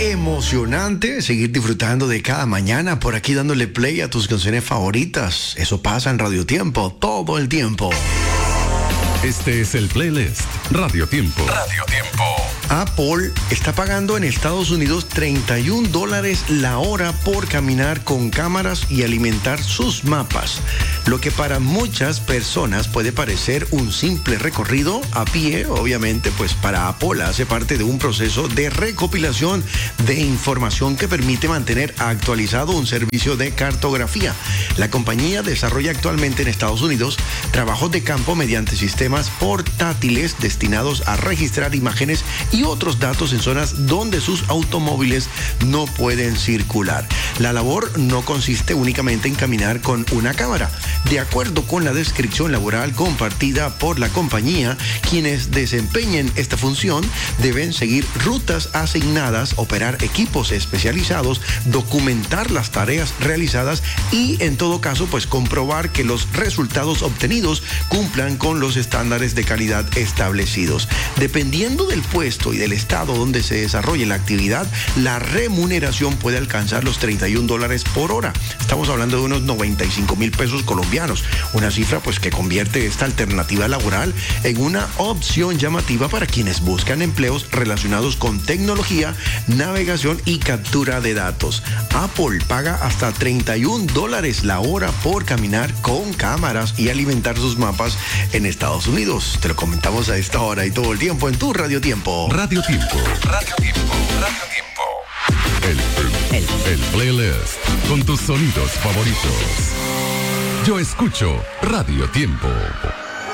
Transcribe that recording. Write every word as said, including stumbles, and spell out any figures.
emocionante seguir disfrutando de cada mañana por aquí dándole play a tus canciones favoritas. Eso pasa en Radio Tiempo todo el tiempo. Este es el playlist Radio Tiempo. Radio Tiempo. Apple está pagando en Estados Unidos treinta y un dólares la hora por caminar con cámaras y alimentar sus mapas. Lo que para muchas personas puede parecer un simple recorrido a pie, obviamente, pues para Apple hace parte de un proceso de recopilación de información que permite mantener actualizado un servicio de cartografía. La compañía desarrolla actualmente en Estados Unidos trabajos de campo mediante sistemas portátiles destinados a registrar imágenes y otros datos en zonas donde sus automóviles no pueden circular. La labor no consiste únicamente en caminar con una cámara. De acuerdo con la descripción laboral compartida por la compañía, quienes desempeñen esta función deben seguir rutas asignadas, operar equipos especializados, documentar las tareas realizadas y, en todo caso, pues comprobar que los resultados obtenidos cumplan con los estándares de calidad establecidos. Dependiendo del puesto y del estado donde se desarrolle la actividad, la remuneración puede alcanzar los treinta y un dólares por hora. Estamos hablando de unos noventa y cinco mil pesos colombianos, una cifra pues que convierte esta alternativa laboral en una opción llamativa para quienes buscan empleos relacionados con tecnología, navegación y captura de datos. Apple paga hasta treinta y un dólares la hora por caminar con cámaras y alimentar sus mapas en Estados Unidos. Te lo comentamos a esta hora y todo el tiempo en tu Radio Tiempo. Radio Tiempo. Radio Tiempo. Radio Tiempo. El, el, el playlist con tus sonidos favoritos. Yo escucho Radio Tiempo.